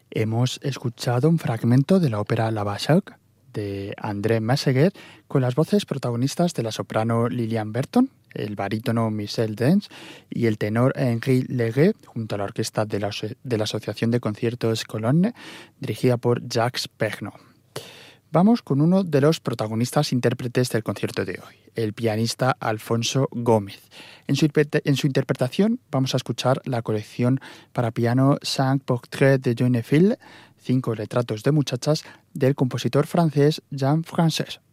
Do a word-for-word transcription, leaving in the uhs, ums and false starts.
Hemos escuchado un fragmento de la ópera La Bachoque de André Messeguer con las voces protagonistas de la soprano Liliane Berton, el barítono Michel Dens y el tenor Henri Leguet, junto a la orquesta de la, de la Asociación de Conciertos Cologne, dirigida por Jacques Pernaut. Vamos con uno de los protagonistas intérpretes del concierto de hoy, el pianista Alfonso Gómez. En su, en su interpretación vamos a escuchar la colección para piano Cinq Portraits de Jeunes Filles, cinco retratos de muchachas, del compositor francés Jean Francis.